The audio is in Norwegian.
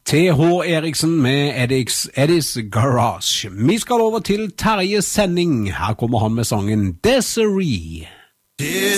T.H. Eriksen med Eddie's Garage. Vi skal over til Terje Sending. Her kommer han med sangen Desiree.